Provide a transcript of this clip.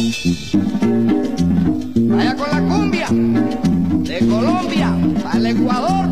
Vaya con la cumbia de Colombia para el Ecuador.